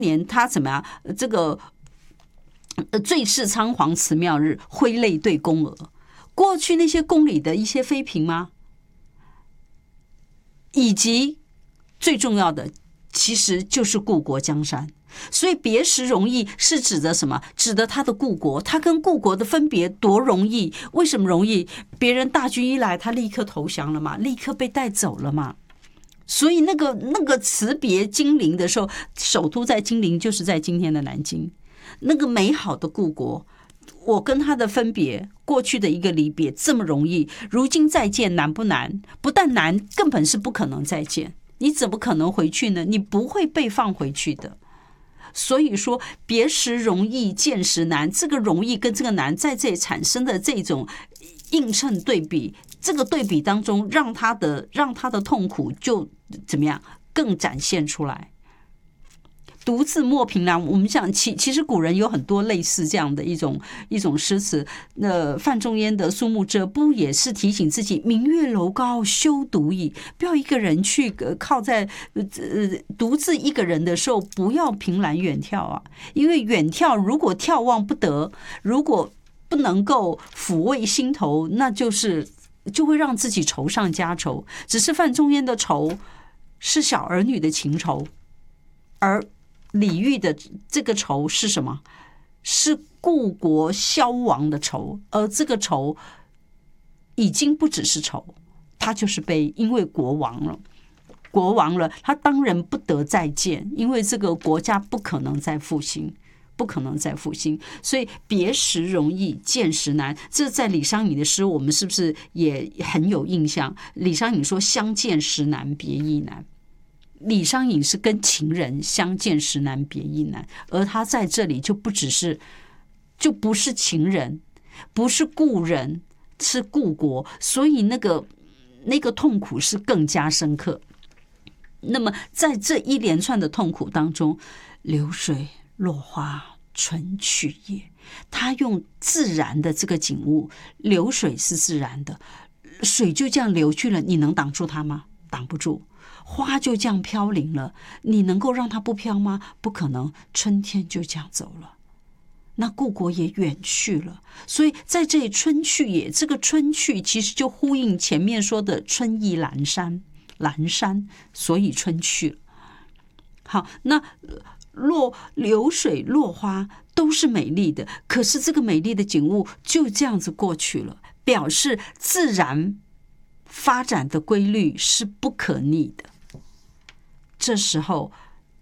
年他怎么样？这个最是仓皇辞庙日，挥泪对宫娥。过去那些宫里的一些妃嫔吗？以及最重要的，其实就是故国江山。所以别时容易是指的什么？指的他的故国，他跟故国的分别多容易？为什么容易？别人大军一来，他立刻投降了嘛，立刻被带走了嘛。所以那个辞别金陵的时候，首都在金陵，就是在今天的南京。那个美好的故国，我跟他的分别，过去的一个离别这么容易，如今再见难不难？不但难，根本是不可能再见。你怎么可能回去呢？你不会被放回去的。所以说别时容易见时难，这个容易跟这个难在这里产生的这种映衬对比，这个对比当中让他的痛苦就怎么样更展现出来。独自莫凭栏，我们想其实古人有很多类似这样的一种诗词。范仲淹的《苏幕遮》不也是提醒自己明月楼高休独倚，不要一个人去靠在独自一个人的时候，不要凭栏远眺啊，因为远眺如果眺望不得，如果不能够抚慰心头，那就会让自己愁上加愁。只是范仲淹的愁是小儿女的情愁，而李煜的这个愁是什么？是故国消亡的愁，而这个愁已经不只是愁，他就是悲，因为国亡了，他当然不得再见，因为这个国家不可能再复兴，所以别时容易见时难。这在李商隐的诗，我们是不是也很有印象？李商隐说相见时难别亦难。李商隐是跟情人相见时难别亦难，而他在这里就不是情人，不是故人，是故国，所以那个痛苦是更加深刻。那么在这一连串的痛苦当中，流水落花春去也，他用自然的这个景物，流水是自然的，水就这样流去了，你能挡住它吗？挡不住。花就这样飘零了，你能够让它不飘吗？不可能。春天就这样走了，那故国也远去了。所以在这里春去也，这个春去其实就呼应前面说的春意阑珊，所以春去了。好，那流水落花都是美丽的，可是这个美丽的景物就这样子过去了，表示自然发展的规律是不可逆的。这时候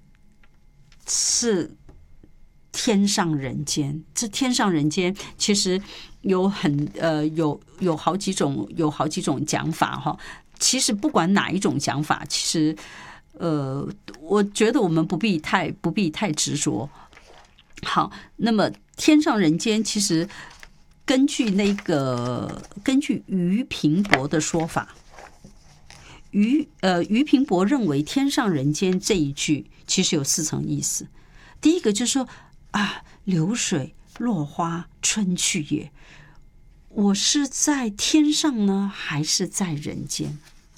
是天上人间，这天上人间其实有好几种讲法哈。其实不管哪一种讲法，其实我觉得我们不必太执着。好，那么天上人间其实根据俞平伯的说法，俞平伯认为天上人间这一句其实有4层意思。第一个就是说流水落花春去也，我是在天上呢还是在人间？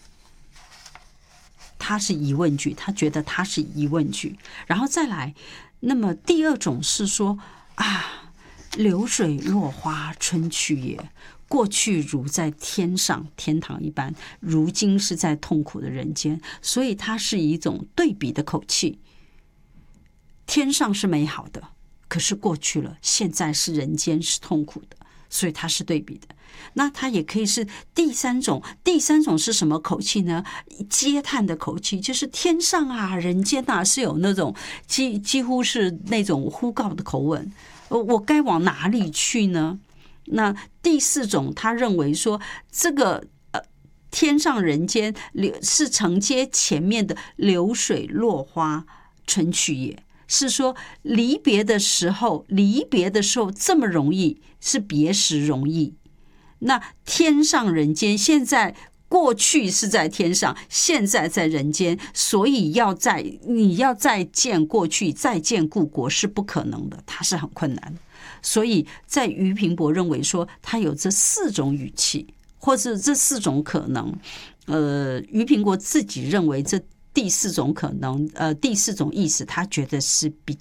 他是疑问句，他觉得他是疑问句。然后再来，那么第二种是说流水落花春去也，过去如在天上天堂一般，如今是在痛苦的人间，所以它是一种对比的口气。天上是美好的，可是过去了，现在是人间是痛苦的，所以它是对比的。那它也可以是第三种是什么口气呢？嗟叹的口气，就是天上啊人间啊，是有那种几乎是那种呼告的口吻，我该往哪里去呢？那第4种他认为说这个天上人间是承接前面的流水落花春去也，是说离别的时候这么容易，是别时容易。那天上人间现在过去是在天上，现在在人间，所以你要再见过去，再见故国是不可能的，它是很困难的。所以在俞平伯认为说，他有这4种语气，或是这4种可能。俞平伯自己认为这第四种可能，第四种意思，他觉得是比